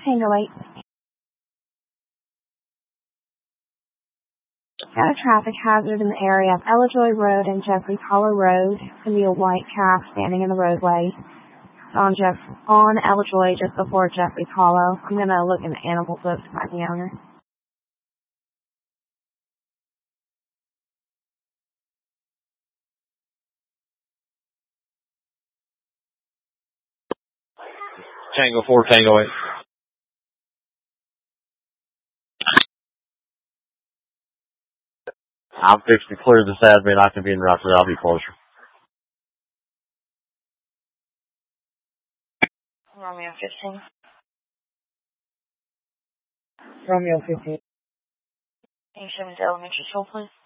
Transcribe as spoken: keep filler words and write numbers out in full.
Tango eight. Got a traffic hazard in the area of Ellajoy Road and Jeffrey's Hollow Road. There's going to be a white calf standing in the roadway. It's on Jeff on Ellajoy just before Jeffrey's Hollow. I'm going to look in the animal book to find the owner. Tango four, Tango eight. I'm fixing to clear this admin. I can be in Rockford. I'll be closer. Romeo fifteen. Romeo fifteen. Can you show me the elementary school, please?